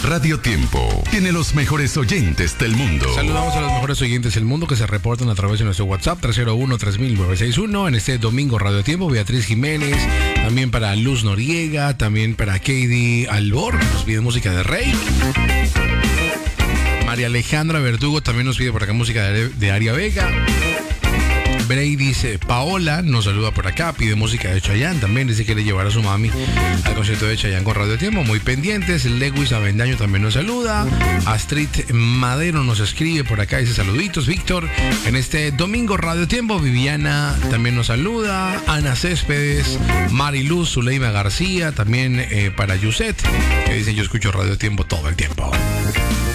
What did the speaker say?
Radio Tiempo tiene los mejores oyentes del mundo. Saludamos a los mejores oyentes del mundo que se reportan a través de nuestro WhatsApp 301-3961. En este domingo Radio Tiempo, Beatriz Jiménez, también para Luz Noriega, también para Katie Albor, que nos pide música de Rey. María Alejandra Verdugo también nos pide por acá música de Aria Vega. Brady dice, Paola nos saluda por acá, pide música de Chayanne, también dice que quiere llevar a su mami al concierto de Chayanne con Radio Tiempo, muy pendientes. Lewis Avendaño también nos saluda. Astrid Madero nos escribe por acá, dice saluditos, Víctor, en este domingo Radio Tiempo. Viviana también nos saluda. Ana Céspedes, Mariluz, Zuleima García, también para Yuset, que dice yo escucho Radio Tiempo todo el tiempo.